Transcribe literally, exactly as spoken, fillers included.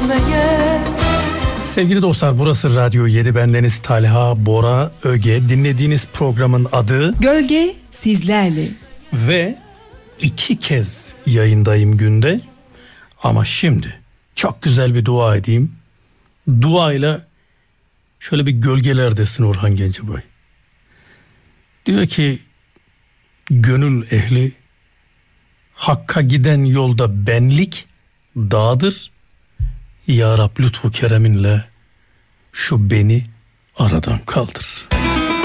sevmeye. Sevgili dostlar, burası Radyo yedi, bendeniz Talha Bora Öge. Dinlediğiniz programın adı Gölge Sizlerle. Ve iki kez yayındayım günde. Ama şimdi çok güzel bir dua edeyim. Duayla şöyle bir gölgelerdesin Orhan Gencebay. Diyor ki, gönül ehli, Hakk'a giden yolda benlik dağdır. Ya Rab lütfu kereminle şu beni aradan kaldır.